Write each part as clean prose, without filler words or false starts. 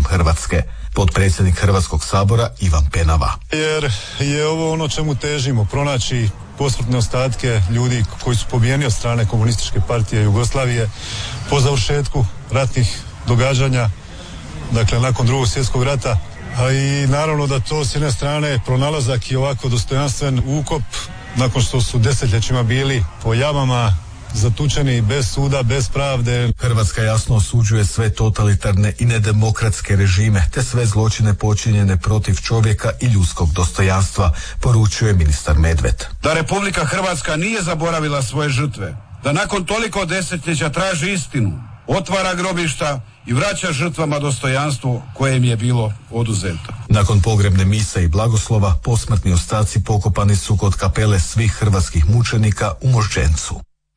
diljem Hrvatske. Potpredsjednik Hrvatskog sabora Ivan Penava. Jer je ovo ono čemu težimo, pronaći posmrtne ostatke ljudi koji su pobijeni od strane komunističke partije Jugoslavije po završetku ratnih događanja, dakle nakon Drugog svjetskog rata, a i naravno da to s jedne strane pronalazak i ovako dostojanstven ukop nakon što su desetljećima bili po jamama zatučeni bez suda, bez pravde. Hrvatska jasno osuđuje sve totalitarne i nedemokratske režime te sve zločine počinjene protiv čovjeka i ljudskog dostojanstva, poručuje ministar Medved. Da Republika Hrvatska nije zaboravila svoje žrtve, da nakon toliko desetljeća traži istinu, otvara grobišta i vraća žrtvama dostojanstvo koje im je bilo oduzeto. Nakon pogrebne mise i blagoslova, posmrtni ostaci pokopani su kod kapele svih hrvatskih mučenika u Moždžencu.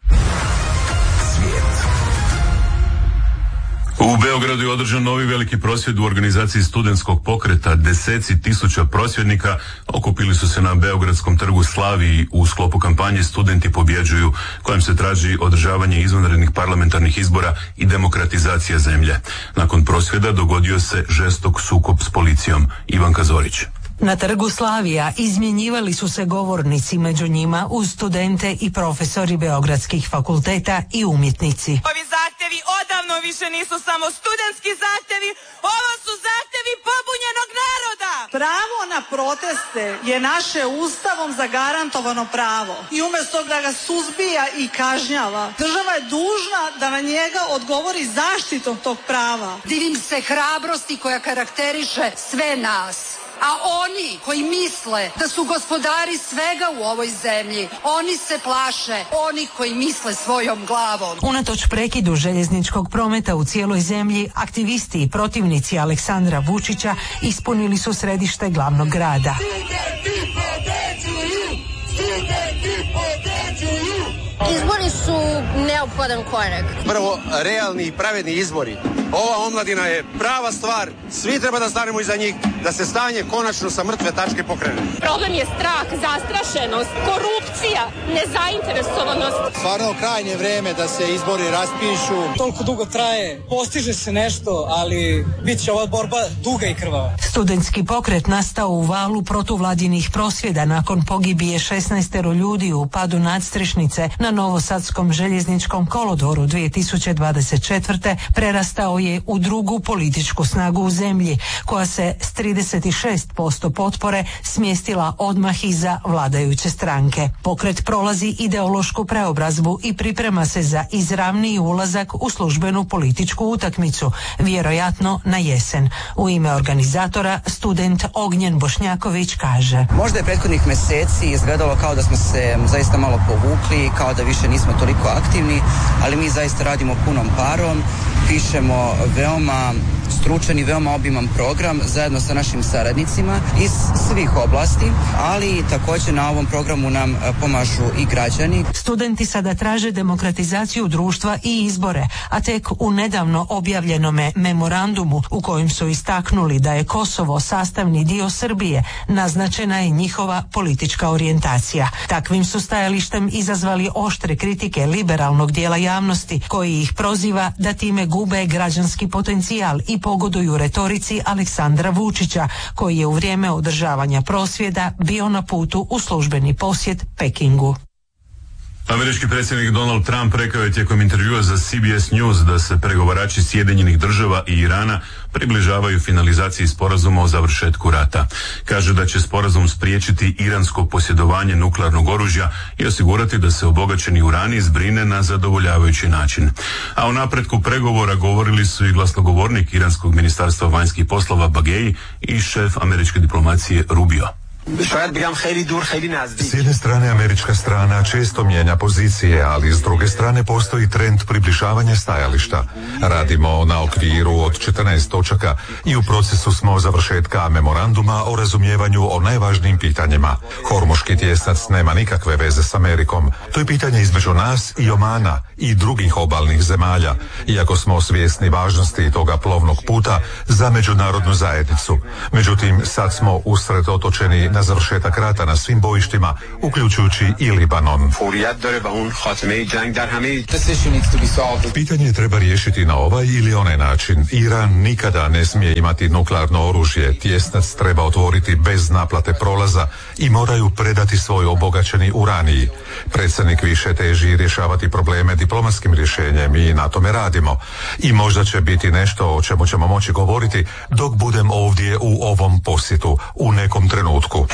U Beogradu je održan novi veliki prosvjed u organizaciji studentskog pokreta. Deseci tisuća prosvjednika okupili su se na Beogradskom trgu Slaviji u sklopu kampanje Studenti pobjeđuju, kojem se traži održavanje izvanrednih parlamentarnih izbora i demokratizacija zemlje. Nakon prosvjeda dogodio se žestok sukob s policijom. Ivanka Zorić. Na trgu Slavija izmjenjivali su se govornici, među njima uz studente i profesori beogradskih fakulteta i umjetnici. Ovi zahtjevi odavno više nisu samo studentski zahtjevi, ovo su zahtjevi pobunjenog naroda. Pravo na proteste je naše Ustavom zagarantovano pravo i umjesto da ga suzbija i kažnjava, država je dužna da na njega odgovori zaštitom tog prava. Divim se hrabrosti koja karakteriše sve nas. A oni koji misle da su gospodari svega u ovoj zemlji, oni se plaše onih koji misle svojom glavom. Unatoč prekidu željezničkog prometa u cijeloj zemlji, aktivisti i protivnici Aleksandra Vučića ispunili su središte glavnog grada. Izbori su neophodan korak. Prvo, realni i pravedni izbori. Ova omladina je prava stvar. Svi treba da stanemo iza njih, da se stanje konačno sa mrtve tačke pokrene. Problem je strah, zastrašenost, korupcija, nezainteresovanost. Stvarno krajnje vreme da se izbori raspišu. Toliko dugo traje, postiže se nešto, ali bit će ova borba duga i krvava. Studentski pokret nastao u valu protuvladinih prosvjeda nakon pogibije 16 ljudi u padu nadstrešnice na Novosadskom željezničkom kolodvoru 2024. prerastao je u drugu političku snagu u zemlji, koja se s 36% potpore smjestila odmah iza vladajuće stranke. Pokret prolazi ideološku preobrazbu i priprema se za izravniji ulazak u službenu političku utakmicu, vjerojatno na jesen. U ime organizatora student Ognjen Bošnjaković kaže: Možda je prethodnih mjeseci izgledalo kao da smo se zaista malo povukli, kao da više nismo toliko aktivni, ali mi zaista radimo punom parom, pišemo veoma stručan i veoma obiman program zajedno sa našim saradnicima iz svih oblasti, ali također na ovom programu nam pomažu i građani. Studenti sada traže demokratizaciju društva i izbore, a tek u nedavno objavljenome memorandumu u kojem su istaknuli da je Kosovo sastavni dio Srbije, naznačena je njihova politička orijentacija. Takvim su stajalištem izazvali oštre kritike liberalnog dijela javnosti, koji ih proziva da time gube građanski potencijal i pogoduju retorici Aleksandra Vučića, koji je u vrijeme održavanja prosvjeda bio na putu u službeni posjet Pekingu. Američki predsjednik Donald Trump rekao je tijekom intervjua za CBS News da se pregovarači Sjedinjenih Država i Irana približavaju finalizaciji sporazuma o završetku rata. Kaže da će sporazum spriječiti iransko posjedovanje nuklearnog oružja i osigurati da se obogaćeni urani zbrine na zadovoljavajući način. A o napretku pregovora govorili su i glasnogovornik iranskog ministarstva vanjskih poslova Baghei i šef američke diplomacije Rubio. S jedne strane američka strana često mijenja pozicije, ali s druge strane postoji trend približavanja stajališta. Radimo na okviru od 14 točaka i u procesu smo završetka memoranduma o razumijevanju o najvažnijim pitanjima. Hormuški tjesnac nema nikakve veze s Amerikom. To je pitanje između nas i Omana i drugih obalnih zemalja, iako smo svjesni važnosti toga plovnog puta za međunarodnu zajednicu. Međutim, sad smo usredotočeni na završetak rata na svim bojištima, uključujući i Libanon. Pitanje treba riješiti na ovaj ili onaj način. Iran nikada ne smije imati nuklearno oružje, tjesnac treba otvoriti bez naplate prolaza i moraju predati svoj obogaćeni uranij. Predsjednik više teži rješavati probleme diplomatskim rješenjem i na tome radimo. I možda će biti nešto o čemu ćemo moći govoriti dok budem ovdje u ovom posjetu u nekom trenutku.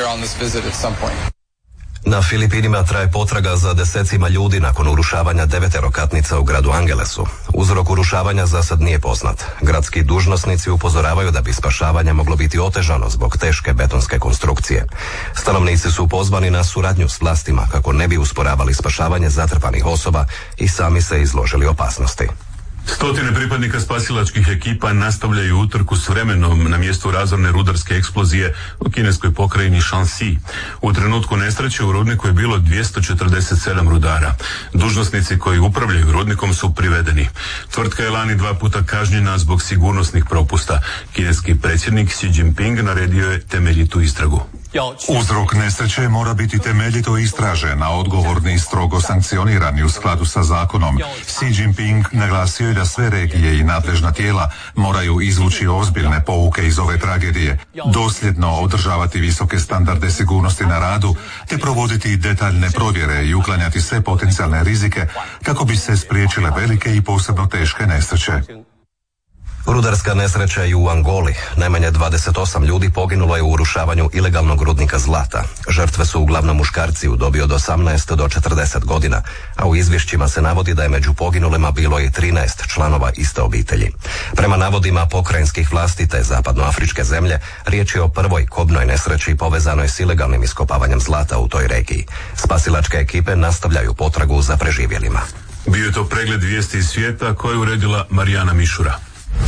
Na Filipinima traje potraga za desecima ljudi nakon urušavanja 9 katnica u gradu Angelesu. Uzrok urušavanja za sad nije poznat. Gradski dužnosnici upozoravaju da bi spašavanje moglo biti otežano zbog teške betonske konstrukcije. Stanovnici su pozvani na suradnju s vlastima kako ne bi usporavali spašavanje zatrpanih osoba i sami se izložili opasnosti. Stotine pripadnika spasilačkih ekipa nastavljaju utrku s vremenom na mjestu razorne rudarske eksplozije u kineskoj pokrajini Shanxi. U trenutku nesreće u rudniku je bilo 247 rudara. Dužnosnici koji upravljaju rudnikom su privedeni. Tvrtka je lani 2 puta kažnjena zbog sigurnosnih propusta. Kineski predsjednik Xi Jinping naredio je temeljitu istragu. Uzrok nesreće mora biti temeljito istražen, a odgovorni strogo sankcionirani u skladu sa zakonom. Xi Jinping naglasio je da sve regije i nadležna tijela moraju izvući ozbiljne pouke iz ove tragedije, dosljedno održavati visoke standarde sigurnosti na radu, te provoditi detaljne provjere i uklanjati sve potencijalne rizike kako bi se spriječile velike i posebno teške nesreće. Rudarska nesreća je u Angoli. Najmanje 28 ljudi poginulo je u urušavanju ilegalnog rudnika zlata. Žrtve su uglavnom muškarci u dobi od 18 do 40 godina, a u izvješćima se navodi da je među poginulima bilo i 13 članova iste obitelji. Prema navodima pokrajinskih vlasti te zapadnoafričke zemlje, riječ je o prvoj kobnoj nesreći povezanoj s ilegalnim iskopavanjem zlata u toj regiji. Spasilačke ekipe nastavljaju potragu za preživjelima. Bio je to pregled vijesti iz svijeta koje je uredila Marijana Mišura.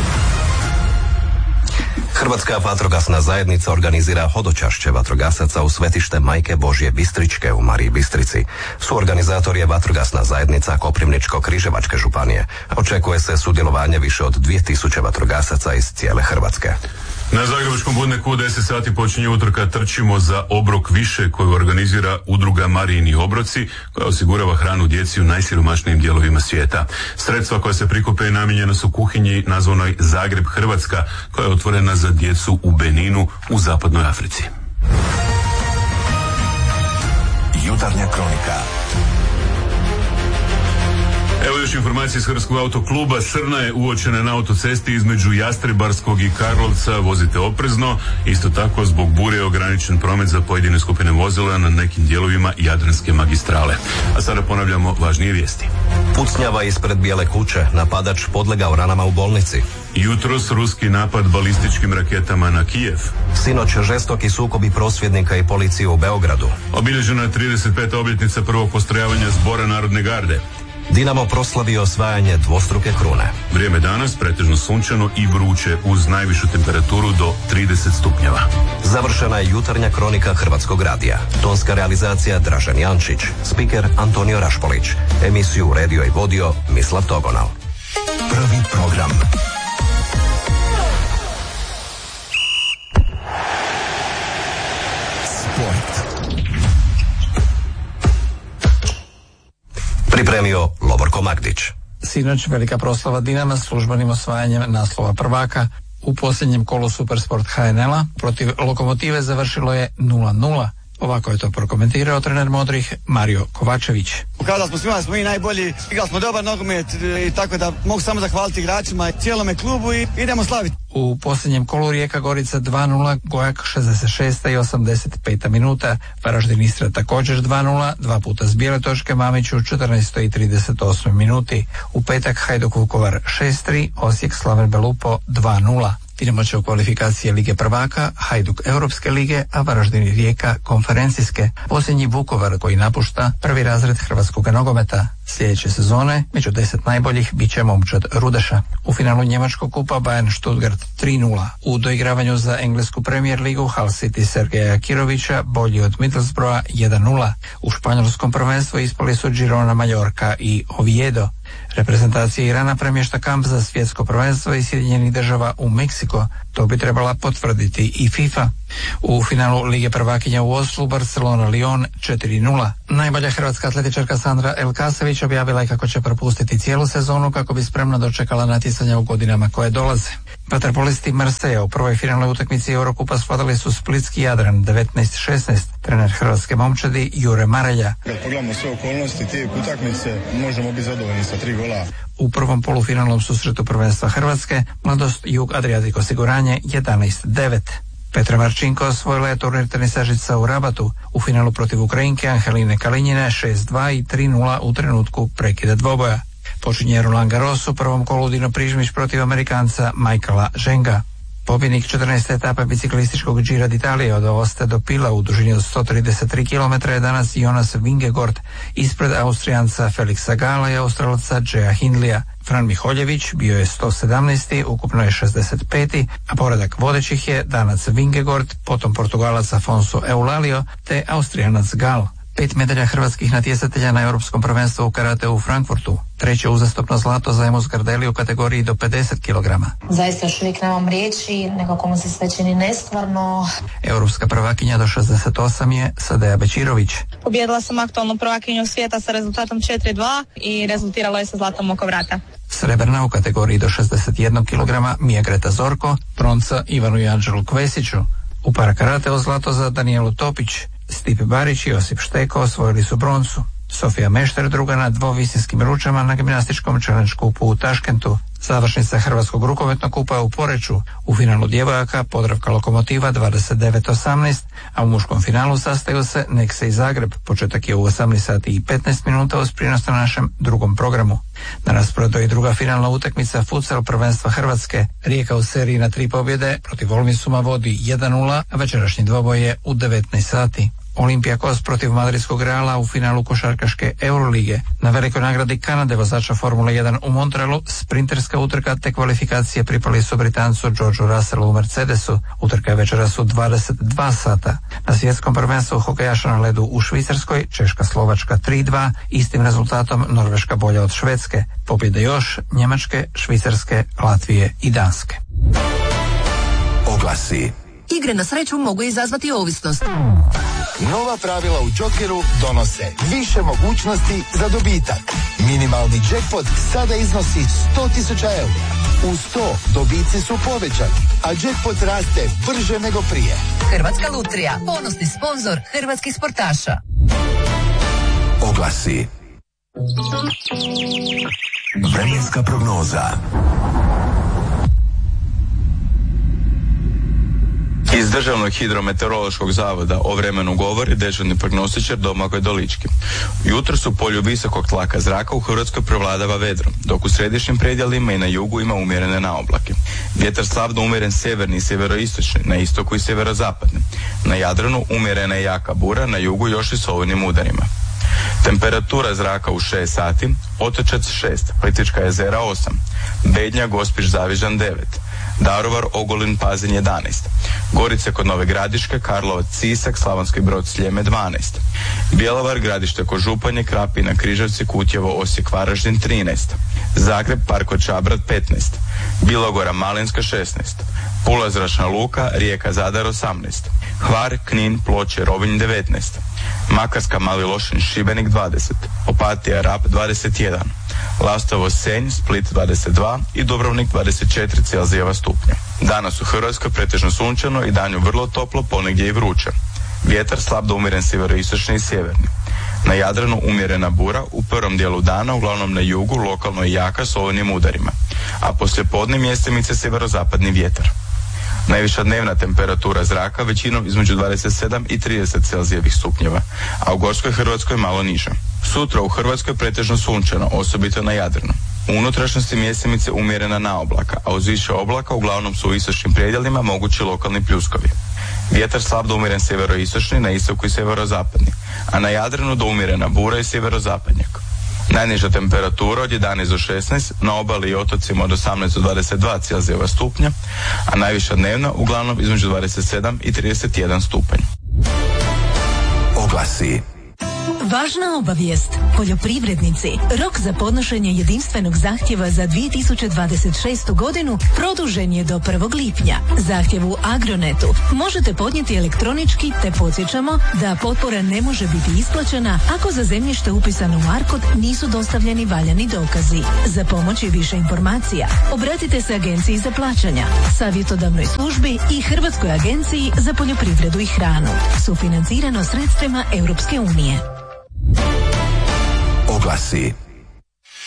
Hrvatska vatrogasna zajednica organizira hodočašće vatrogasaca u svetište Majke Božje Bistričke u Mariji Bistrici. Suorganizator je vatrogasna zajednica Koprivničko-Križevačke županije. Očekuje se sudjelovanje više od 2000 vatrogasaca iz cijele Hrvatske. Na Zagrebačkom Budneku u 10 sati počinje utrka Trčimo za obrok više koju organizira udruga Marijini obroci koja osigurava hranu djeci u najsiromašnijim dijelovima svijeta. Sredstva koja se prikupe namijenjena su kuhinji nazvanoj Zagreb Hrvatska koja je otvorena za djecu u Beninu u zapadnoj Africi. Jutarnja kronika. Evo još informacije iz Hrvatskog autokluba. Srna je uočena na autocesti između Jastrebarskog i Karlovca. Vozite oprezno. Isto tako zbog bure je ograničen promet za pojedine skupine vozila na nekim dijelovima Jadranske magistrale. A sada ponavljamo važnije vijesti. Pucnjava ispred Bijele kuće. Napadač podlegao ranama u bolnici. Jutros ruski napad balističkim raketama na Kijev. Sinoć žestoki sukobi prosvjednika i policije u Beogradu. Obilježena je 35. obljetnica prvog postrojavanja Zbora Narodne garde. Dinamo proslavio osvajanje dvostruke krune. Vrijeme danas pretežno sunčano i vruće uz najvišu temperaturu do 30 stupnjeva. Završena je jutarnja kronika Hrvatskog radija. Tonska realizacija Dražen Jančić, spiker Antonio Rašpolić. Emisiju uredio i vodio Mislav Togonal. Prvi program. Sport. Pripremio Lovorko Magdić. Sinoć velika proslava Dinama s službenim osvajanjem naslova prvaka. U posljednjem kolu Supersport HNL-a protiv Lokomotive završilo je 0-0. Ovako je to prokomentirao trener Modrih Mario Kovačević. Pokazali smo svima da smo mi najbolji, igrali smo dobar nogomet i tako da mogu samo zahvaliti igračima, cijelome klubu i idemo slaviti. U posljednjem kolu Rijeka Gorica 2-0, Gojak 66. i 85. minuta. Varaždin Istra također 2-0, dva puta s bijele točke Mamiću u 14. i 38. minuti. U petak Hajduk Vukovar 6-3, Osijek Slaven Belupo 2-0. Dinamo će u kvalifikacije Lige prvaka, Hajduk Europske lige, a Varaždin i Rijeka konferencijske. Posljednji Vukovar koji napušta prvi razred hrvatskog nogometa. Sljedeće sezone među 10 najboljih bit će momčad Rudeša. U finalu njemačkog kupa Bayern Stuttgart 3:0. U doigravanju za englesku Premier ligu Hull City Sergeja Kirovića bolji od Middlesbrougha 1:0. U španjolskom prvenstvu ispali su Girona, Mallorca i Oviedo. Reprezentacija Irana premješta kamp za svjetsko prvenstvo iz Sjedinjenih država u Meksiko. To bi trebala potvrditi i FIFA. U finalu Lige prvakinja u Oslu Barcelona-Lyon 4:0. Najbolja hrvatska atletičarka Sandra Elkasević objavila je kako će propustiti cijelu sezonu kako bi spremno dočekala natjecanja u godinama koje dolaze. Vaterpolisti Marseja u prvoj finalnoj utakmici Eurokupa svladali su splitski Jadran 19-16. Trener hrvatske momčadi Jure Marelja. Kad pogledamo sve okolnosti tijek utakmice, možemo biti zadovoljni sa 3 gola. U prvom polufinalnom susretu prvenstva Hrvatske Mladost Jug Adriatic osiguranje 11-9. Petra Marčinko osvojila je turnir tenisažica u Rabatu u finalu protiv Ukrajinke Angeline Kalinjine 6:2 i 3:0 u trenutku prekida dvoboja. Počinje Roland Garros u prvom kolu Dino Prižmić protiv Amerikanca Michaela Ženga. Pobjednik 14. etape biciklističkog Gira d'Italia od Aoste do Pila u dužini od 133 km je danas Jonas Vingegaard ispred Austrijanca Felixa Gala i Australca Jaya Hindleya. Fran Miholjević bio je 117. ukupno je 65. a poredak vodećih je Danac Vingegaard, potom Portugalac Afonso Eulalio te Austrijanac Gal. 5 medalja hrvatskih natjecatelja na Europskom prvenstvu u karate u Frankfurtu. Treće uzastopno zlato za Emos Gardeli u kategoriji do 50 kg. Zaista još uvijek nemam riječi, nekako mu se sve čini nestvarno. Europska prvakinja do 68 je Sadeja Bečirović. Pobijedila sam aktualnu prvakinju svijeta sa rezultatom 4:2 i rezultiralo je sa zlatom oko vrata. Srebrna u kategoriji do 61 kg Mija Greta Zorko, bronca Ivanu i Anđelu Kvesiću. U parakarateu zlato za Danijelu Topić. Stipe Barić i Josip Šteko osvojili su broncu. Sofija Mešter druga na dvovisinskim ručama na gimnastičkom challenge kupu u Taškentu. Završnica Hrvatskog rukometnog kupa u Poreču. U finalu djevojaka Podravka Lokomotiva 29-18, a u muškom finalu sastaju se Nekse i Zagreb. Početak je u 18 sati i 15 minuta uz prijenos na našem drugom programu. Na rasporedu je i druga finalna utakmica futsal prvenstva Hrvatske. Rijeka u seriji na 3 pobjede protiv Olmisuma vodi 1:0, a večerašnji dvoboj je u 19 sati. Olympiakos protiv Madridskog Reala u finalu košarkaške Eurolige. Na velikoj nagradi Kanade vozača Formule 1 u Montrealu sprinterska utrka te kvalifikacije pripali su Britancu Georgeu Russellu u Mercedesu. Utrka je večeras u 22 sata. Na svjetskom prvenstvu hokejaša na ledu u Švicarskoj Češka Slovačka 3:2, istim rezultatom Norveška bolja od Švedske. Pobjede još Njemačke, Švicarske, Latvije i Danske. Oglasi. Igre na sreću mogu izazvati ovisnost. Nova pravila u Jokeru donose više mogućnosti za dobitak. Minimalni jackpot sada iznosi 100.000 eura. Uz to dobici su povećani, a jackpot raste brže nego prije. Hrvatska lutrija, ponosni sponzor hrvatskih sportaša. Oglasi. Vremenska prognoza. Iz Državnog hidrometeorološkog zavoda o vremenu govori dežurni prognostičar Domagoj Dolički. Jutros u polju visokog tlaka zraka u Hrvatskoj prevladava vedro, dok u središnjim predjelima i na jugu ima umjerene naoblake. Vjetar slab do umjeren sjeverni i sjeveroistočni, na istoku i sjeverozapadni. Na Jadranu umjerena je jaka bura, na jugu još i s olujnim udarima. Temperatura zraka u 6 sati, Otočac 6, Plitvička jezera 8, Bednja, Gospić, Zavižan 9, Daruvar, Ogulin, Pazin 11, Gorice kod Nove Gradiške, Karlovac, Sisak, Slavonski Brod, Sljeme 12, Bjelovar, Gradište kod Županje, Krapina, Križevci, Kutjevo, Osijek, Varaždin 13, Zagreb, Park kod Čabrad 15, Bilogora, Malinska 16, Pula, Zračna luka, Rijeka, Zadar 18, Hvar, Knin, Ploče, Rovinj 19, Makarska, Mali Lošinj, Šibenik 20, Opatija, Rab 21, Lastovo, Senj, Split 22 i Dubrovnik 24 Celzijeva stupnja. Danas u Hrvatskoj pretežno sunčano i danju vrlo toplo, ponegdje i vruće. Vjetar slab do umjeren sjeveroistočni i sjeverni. Na Jadranu umjerena bura, u prvom dijelu dana uglavnom na jugu lokalno i jaka s olujnim udarima, a poslijepodne mjestimice sjeverozapadni vjetar. Najviša dnevna temperatura zraka većinom između 27 i 30 Celzijevih stupnjeva, a u Gorskoj Hrvatskoj malo niže. Sutra u Hrvatskoj pretežno sunčano, osobito na Jadranu. U unutrašnjosti mjestimice umjerena naoblaka, a uz više oblaka uglavnom su u istočnim predjelima mogući lokalni pljuskovi. Vjetar slab do umjeren sjeveroistočni, na istoku i sjeverozapadni, a na Jadranu do umjerena bura i sjeverozapadnjak. Najniža temperatura od 11 do 16, na obali i otocima od 18 do 22 Celzijeva stupnja, a najviša dnevna uglavnom između 27 i 31 stupanj. Oglasi. Važna obavijest. Poljoprivrednici, rok za podnošenje jedinstvenog zahtjeva za 2026. godinu produžen je do 1. lipnja. Zahtjev u Agronetu možete podnijeti elektronički, te podsjećamo da potpora ne može biti isplaćena ako za zemljište upisano u ARKOD nisu dostavljeni valjani dokazi. Za pomoć i više informacija obratite se Agenciji za plaćanja, savjetodavnoj službi i Hrvatskoj agenciji za poljoprivredu i hranu. Sufinancirano sredstvima Europske unije. Oglasi.